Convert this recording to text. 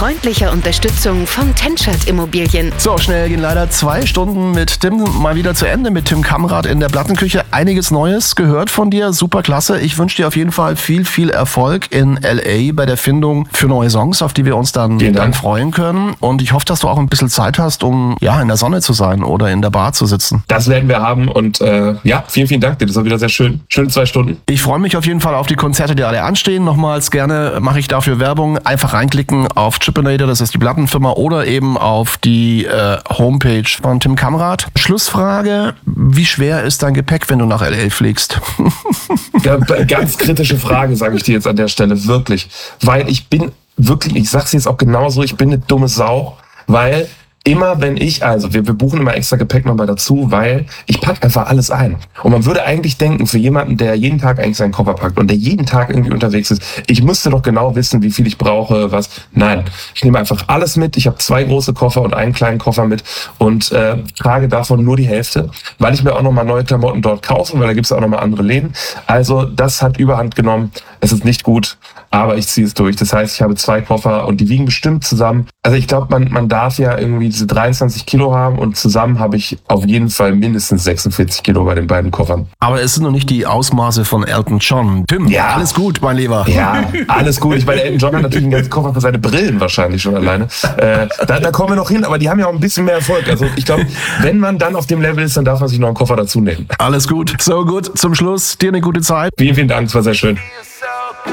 freundlicher Unterstützung von TenShirt Immobilien. So, schnell gehen leider 2 Stunden mit Tim mal wieder zu Ende, mit Tim Kamrat in der Plattenküche. Einiges Neues gehört von dir, super klasse. Ich wünsche dir auf jeden Fall viel, viel Erfolg in L.A. bei der Findung für neue Songs, auf die wir uns dann freuen können. Und ich hoffe, dass du auch ein bisschen Zeit hast, um in der Sonne zu sein oder in der Bar zu sitzen. Das werden wir haben und vielen, vielen Dank dir. Das war wieder sehr schön. Schöne 2 Stunden. Ich freue mich auf jeden Fall auf die Konzerte, die alle anstehen. Nochmals gerne mache ich dafür Werbung. Einfach reinklicken auf Chipinator, das ist die Plattenfirma, oder eben auf die Homepage von Tim Kamrat. Schlussfrage, wie schwer ist dein Gepäck, wenn du nach L.A. fliegst? Ja, ganz kritische Frage, sage ich dir jetzt an der Stelle, wirklich. Weil ich bin wirklich, ich sag's jetzt auch genauso, ich bin eine dumme Sau, weil immer wenn wir buchen immer extra Gepäck nochmal dazu, weil ich packe einfach alles ein. Und man würde eigentlich denken, für jemanden, der jeden Tag eigentlich seinen Koffer packt und der jeden Tag irgendwie unterwegs ist, ich müsste doch genau wissen, wie viel ich brauche, was. Nein, ich nehme einfach alles mit. Ich habe 2 große Koffer und einen kleinen Koffer mit und trage davon nur die Hälfte, weil ich mir auch nochmal neue Klamotten dort kaufe, weil da gibt's auch nochmal andere Läden. Also das hat Überhand genommen. Es ist nicht gut, aber ich ziehe es durch. Das heißt, ich habe 2 Koffer und die wiegen bestimmt zusammen. Also ich glaube, man darf ja irgendwie diese 23 Kilo haben und zusammen habe ich auf jeden Fall mindestens 46 Kilo bei den beiden Koffern. Aber es sind noch nicht die Ausmaße von Elton John. Tim, alles gut, mein Lieber. Ja, alles gut. Ich meine, Elton John hat natürlich einen ganzen Koffer für seine Brillen wahrscheinlich schon alleine. Da kommen wir noch hin, aber die haben ja auch ein bisschen mehr Erfolg. Also ich glaube, wenn man dann auf dem Level ist, dann darf man sich noch einen Koffer dazu nehmen. Alles gut. So gut, zum Schluss. Dir eine gute Zeit. Vielen, vielen Dank, es war sehr schön.